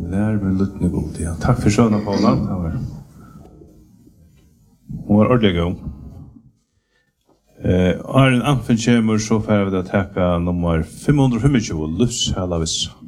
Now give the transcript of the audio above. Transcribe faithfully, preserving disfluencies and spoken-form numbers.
Lær med luttne god, ja. Takk for sjøna, Paula. Hun var ordentlig god. Uh, Arjen Amfen kommer, så får vi da takka nummer fem hundre og tjuefem, Lufs Halavis.